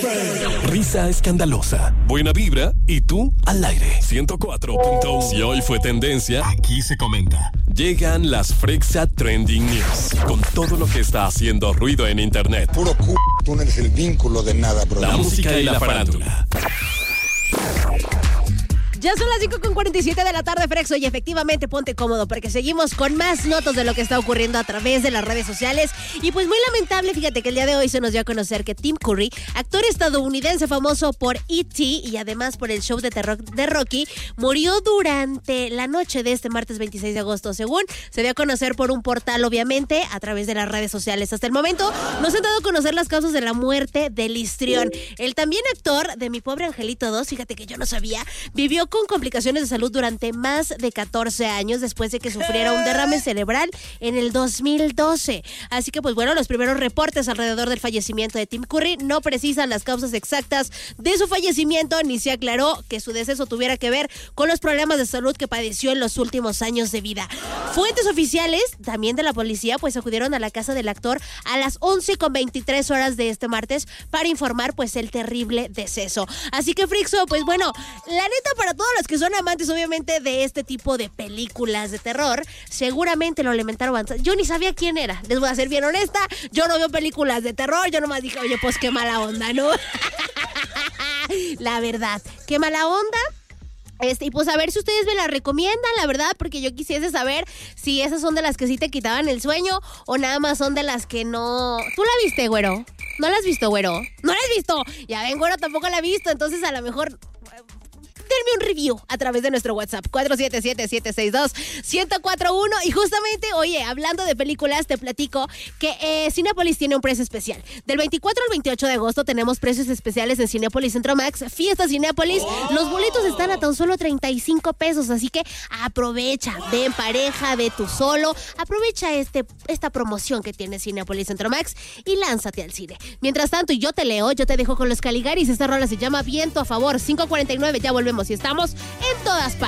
Risa escandalosa, buena vibra y tú al aire. 104.1. Si hoy fue tendencia, aquí se comenta. Llegan las Frexa Trending News con todo lo que está haciendo ruido en internet. Puro tú no eres el vínculo de nada, bro. La música y la farándula. Ya son las 5:47 de la tarde, Frexo, y efectivamente ponte cómodo porque seguimos con más notas de lo que está ocurriendo a través de las redes sociales. Y pues muy lamentable, fíjate que el día de hoy se nos dio a conocer que Tim Curry, actor estadounidense famoso por E.T. y además por el show de terror de Rocky, murió durante la noche de este martes 26 de agosto, según se dio a conocer por un portal, obviamente, a través de las redes sociales. Hasta el momento no se han dado a conocer las causas de la muerte del histrión. El también actor de Mi Pobre Angelito 2, fíjate que yo no sabía, vivió con complicaciones de salud durante más de 14 años después de que sufriera un derrame cerebral en el 2012. Así que pues bueno, los primeros reportes alrededor del fallecimiento de Tim Curry no precisan las causas exactas de su fallecimiento, ni se aclaró que su deceso tuviera que ver con los problemas de salud que padeció en los últimos años de vida. Fuentes oficiales, también de la policía, pues acudieron a la casa del actor a las 11:23 horas de este martes para informar pues el terrible deceso. Así que Frixo, pues bueno, la neta, para todos los que son amantes obviamente de este tipo de películas de terror, seguramente lo lamentaron bastante. Yo ni sabía quién era, les voy a ser bien honesta, yo no veo películas de terror, yo nomás dije, oye, pues qué mala onda, ¿no? La verdad, qué mala onda. Y pues a ver si ustedes me la recomiendan, la verdad, porque yo quisiese saber si esas son de las que sí te quitaban el sueño o nada más son de las que no. ¿Tú la viste, güero? ¿No la has visto, güero? ¿No la has visto? Ya ven, güero, tampoco la he visto, entonces a lo mejor denme un review a través de nuestro WhatsApp 477-762-1041. Y justamente, oye, hablando de películas, te platico que Cinépolis tiene un precio especial. Del 24 al 28 de agosto tenemos precios especiales en Cinépolis Centro Max, Fiesta Cinépolis. Los boletos están a tan solo 35 pesos, así que aprovecha, ve en pareja, ve tú solo, aprovecha esta promoción que tiene Cinépolis Centro Max y lánzate al cine. Mientras tanto, yo te leo, yo te dejo con los Caligaris. Esta rola se llama Viento a Favor. 5:49, ya volvemos y estamos en todas partes.